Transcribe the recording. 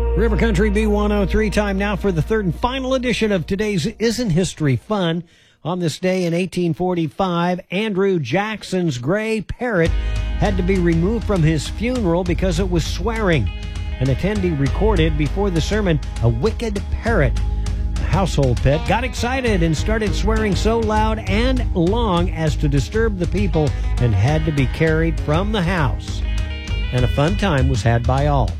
River Country B103, time now for the third and final edition of today's Isn't History Fun. On this day in 1845, Andrew Jackson's gray parrot had to be removed from his funeral because it was swearing. An attendee recorded before the sermon a wicked parrot. The household pet got excited and started swearing so loud and long as to disturb the people and had to be carried from the house. And a fun time was had by all.